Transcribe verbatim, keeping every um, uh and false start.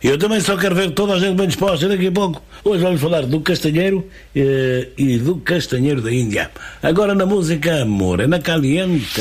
Eu também só quero ver toda a gente bem disposta daqui a pouco. Hoje vamos falar do castanheiro eh, e do castanheiro da Índia. Agora na música Morena Caliente.